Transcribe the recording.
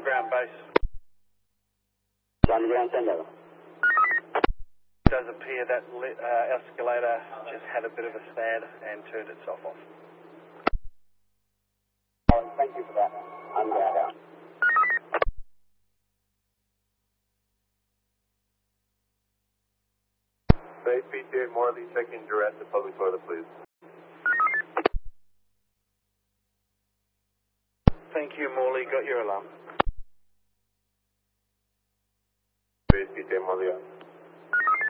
underground base. Underground, send over. It does appear that escalator just had a bit of a stand and turned itself off. Thank you for that. Underground out. Base PTA Morley, checking duress at public toilet, please. Thank you, Morley. Got your alarm. Base PTA Morley out.